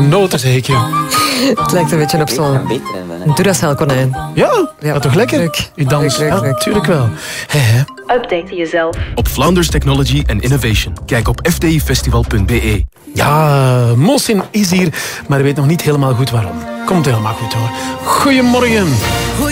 Een noten zeker. Het lijkt een beetje op zo'n Duracell-konijn. Ja, dat toch lekker? Leuk. U dans. Leuk. Ja, natuurlijk wel. Hè. Update jezelf. Op Vlaanders Technology and Innovation. Kijk op fdifestival.be. Ja, Mohsin is hier, maar weet nog niet helemaal goed waarom. Komt helemaal goed hoor. Goedemorgen.